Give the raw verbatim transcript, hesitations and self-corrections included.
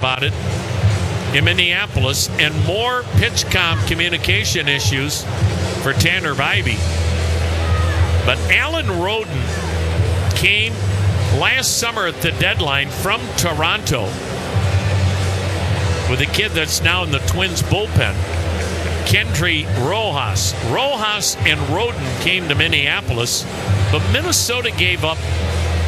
about it in Minneapolis, and more PitchCom communication issues for Tanner Bibee. But Alan Roden came last summer at the deadline from Toronto with a kid that's now in the Twins bullpen, Kendry Rojas. Rojas and Roden came to Minneapolis, but Minnesota gave up